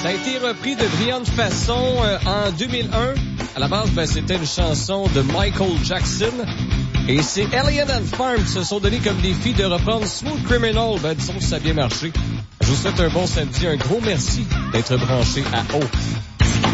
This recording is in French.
Ça a été repris de brillante façon en 2001. À la base, c'était une chanson de Michael Jackson. Et c'est Alien and Farm qui se sont donnés comme défi de reprendre Smooth Criminal. Disons que ça a bien marché. Je vous souhaite un bon samedi. Un gros merci d'être branché à O.